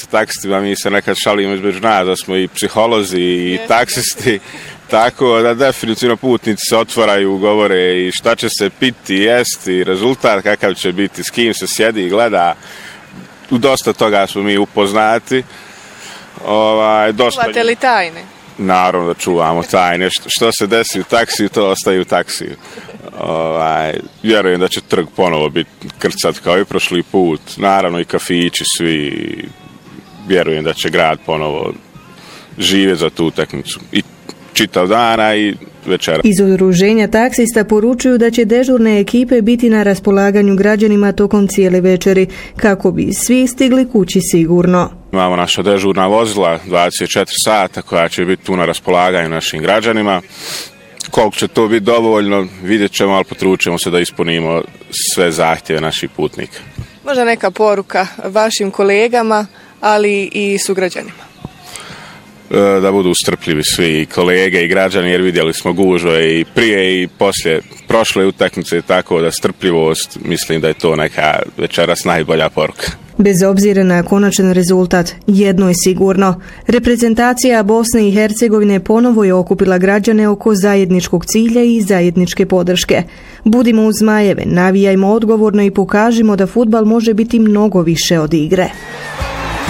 taksistima, mi se nekad šalimo između nas da smo i psiholozi i taksisti, tako da definitivno putnici se otvaraju, govore i šta će se piti, jesti, rezultat kakav će biti, s kim se sjedi i gleda. U dosta toga smo mi upoznati. Čuvate li tajne? Naravno da čuvamo tajne. Što se desi u taksiju, to ostaje u taksiju. Vjerujem da će trg ponovo biti krcat kao i prošli put. Naravno i kafići svi. Vjerujem da će grad ponovo živjeti za tu utakmicu. I čitav dana i večera. Iz udruženja taksista poručuju da će dežurne ekipe biti na raspolaganju građanima tokom cijele večeri kako bi svi stigli kući sigurno. Imamo naša dežurna vozila 24 sata koja će biti tu na raspolaganju našim građanima. Koliko će to biti dovoljno, vidjet ćemo, ali potručujemo se da ispunimo sve zahtjeve naših putnika. Možda neka poruka vašim kolegama, ali i sugrađanima? Da budu strpljivi svi kolege i građani, jer vidjeli smo gužve i prije i poslije prošle utakmice, tako da strpljivost, mislim da je to neka večeras najbolja poruka. Bez obzira na konačan rezultat, jedno je sigurno. Reprezentacija Bosne i Hercegovine ponovo je okupila građane oko zajedničkog cilja i zajedničke podrške. Budimo uz Zmajeve, navijajmo odgovorno i pokažimo da fudbal može biti mnogo više od igre.